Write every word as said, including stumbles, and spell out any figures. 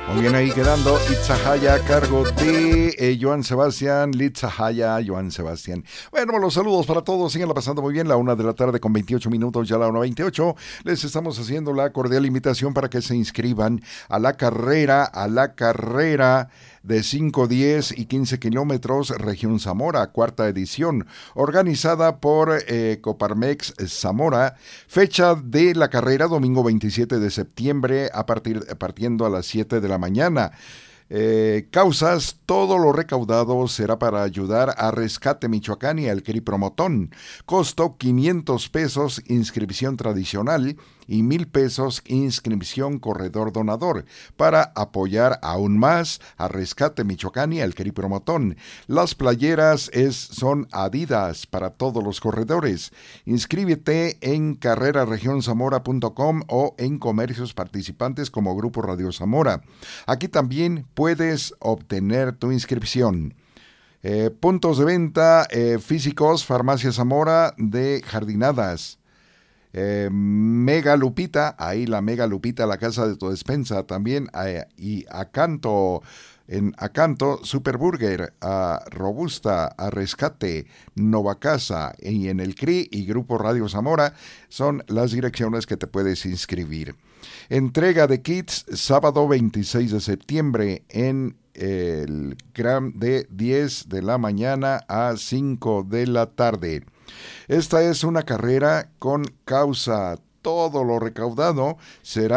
Muy bien, ahí quedando Itzahaya a cargo de eh, Joan Sebastián, Litzahaya, Joan Sebastián. Bueno, los saludos para todos, síganla pasando muy bien, la una de la tarde con veintiocho minutos, ya la una veintiocho. Les estamos haciendo la cordial invitación para que se inscriban a la carrera, a la carrera de cinco, diez y quince kilómetros, Región Zamora, cuarta edición, organizada por eh, Coparmex Zamora. Fecha de la carrera, domingo veintisiete de septiembre, a partir, partiendo a las siete de la mañana. Eh, causas, todo lo recaudado será para ayudar a Rescate Michoacán y al C R I Promotón. Costo quinientos pesos, inscripción tradicional, y mil pesos inscripción corredor donador para apoyar aún más a Rescate Michoacán y al C R I Promotón. Las playeras es, son Adidas para todos los corredores. Inscríbete en carrera región zamora punto com o en comercios participantes como Grupo Radio Zamora. Aquí también puedes obtener tu inscripción. Eh, puntos de venta eh, físicos, Farmacia Zamora de Jardinadas. Eh, Mega Lupita, ahí la Mega Lupita, la casa de tu despensa también, eh, y Acanto, en Acanto, Superburger, a Robusta, a Rescate, Nova Casa, y en el C R I y Grupo Radio Zamora son las direcciones que te puedes inscribir. Entrega de kits, sábado veintiséis de septiembre en el Gram de diez de la mañana a cinco de la tarde. Esta es una carrera con causa. Todo lo recaudado será